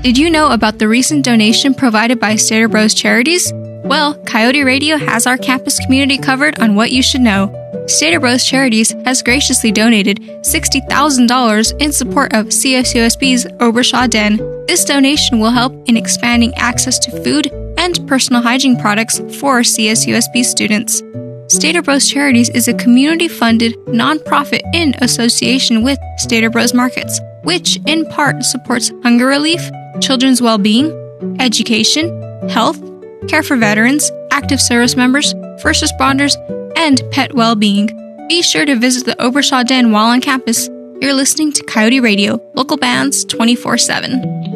Did you know about the recent donation provided by Stater Bros Charities? Well, Coyote Radio has our campus community covered on what you should know. Stater Bros Charities has graciously donated $60,000 in support of CSUSB's Obershaw Den. This donation will help in expanding access to food and personal hygiene products for CSUSB students. Stater Bros Charities is a community-funded nonprofit in association with Stater Bros Markets, which in part supports hunger relief, children's well-being, education, health, care for veterans, active service members, first responders, and pet well-being. Be sure to visit the Obershaw Den while on campus. You're listening to Coyote Radio, local bands 24/7.